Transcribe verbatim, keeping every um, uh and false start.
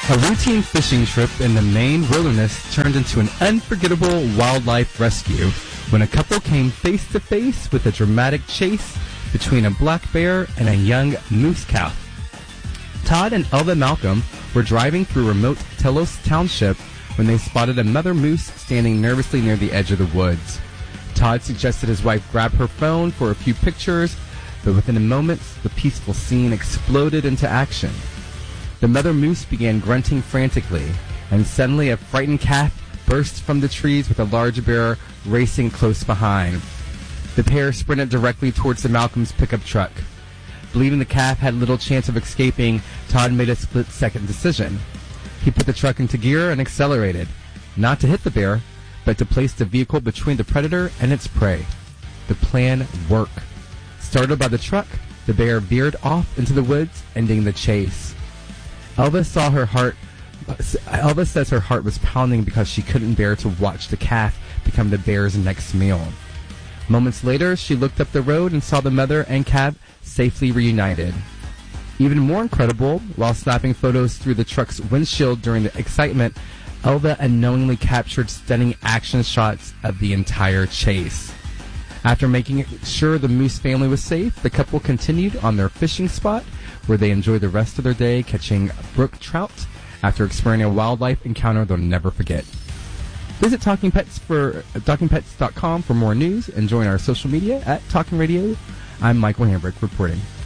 A routine fishing trip in the Maine wilderness turned into an unforgettable wildlife rescue when a couple came face to face with a dramatic chase between a black bear and a young moose calf. Todd and Elva Malcolm were driving through remote Telos Township when they spotted a mother moose standing nervously near the edge of the woods. Todd suggested his wife grab her phone for a few pictures, but within a moment, the peaceful scene exploded into action. The mother moose began grunting frantically, and suddenly a frightened calf burst from the trees with a large bear racing close behind. The pair sprinted directly towards the Malcolms' pickup truck. Believing the calf had little chance of escaping, Todd made a split-second decision. He put the truck into gear and accelerated, not to hit the bear, but to place the vehicle between the predator and its prey. The plan worked. Startled by the truck, the bear veered off into the woods, ending the chase. Elva saw her heart. Elva says her heart was pounding because she couldn't bear to watch the calf become the bear's next meal. Moments later, she looked up the road and saw the mother and calf safely reunited. Even more incredible, while snapping photos through the truck's windshield during the excitement, Elva unknowingly captured stunning action shots of the entire chase. After making sure the moose family was safe, the couple continued on their fishing spot, where they enjoyed the rest of their day catching brook trout after experiencing a wildlife encounter they'll never forget. Visit Talking Pets for talking pets dot com for more news and join our social media at Talking Radio. I'm Michael Hambrick reporting.